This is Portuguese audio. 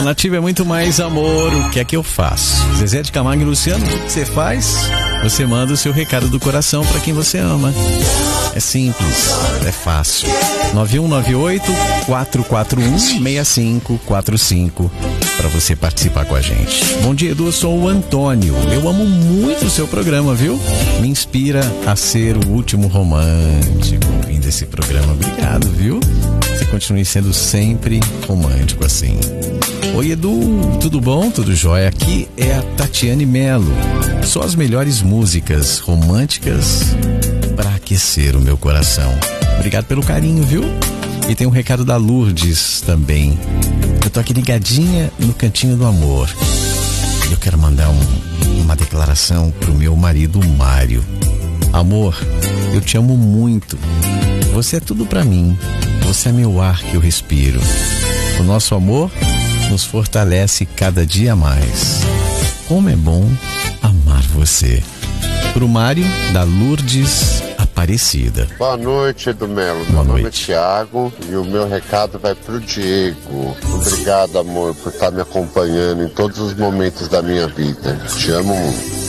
A Nativa é muito mais amor. O que é que eu faço? Zezé de Camargo e Luciano, o que você faz? Você manda o seu recado do coração para quem você ama. É simples, é fácil. 9198-441-6545 para você participar com a gente. Bom dia, Edu, eu sou o Antônio. Eu amo muito o seu programa, viu? Me inspira a ser o último romântico ouvindo esse programa. Obrigado, viu? Você continue sendo sempre romântico assim. Oi, Edu, tudo bom? Tudo jóia? Aqui é a Tatiane Melo. Só as melhores músicas românticas para aquecer o meu coração. Obrigado pelo carinho, viu? E tem um recado da Lourdes também. Eu tô aqui ligadinha no cantinho do amor. Eu quero mandar uma declaração pro meu marido Mário. Amor, eu te amo muito. Você é tudo pra mim. Você é meu ar que eu respiro. O nosso amor nos fortalece cada dia mais. Como é bom amar você. Pro Mário, da Lourdes Aparecida. Boa noite, Edu Melo. Meu nome é Thiago e o meu recado vai pro Diego. Obrigado, amor, por estar me acompanhando em todos os momentos da minha vida. Te amo muito.